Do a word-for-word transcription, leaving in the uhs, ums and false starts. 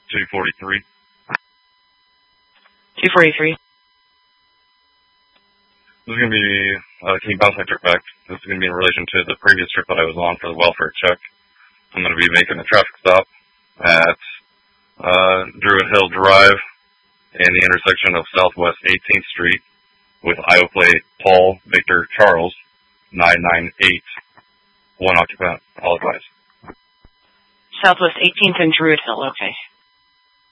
two forty-three. two forty-three. This is going to be, uh, can you bounce my trip back? This is going to be in relation to the previous trip that I was on for the welfare check. I'm going to be making a traffic stop at uh, Druid Hill Drive and the intersection of Southwest eighteenth Street with Iowa plate Paul Victor Charles nine nine eight. One occupant, all advised. Southwest eighteenth and Druid Hill, okay.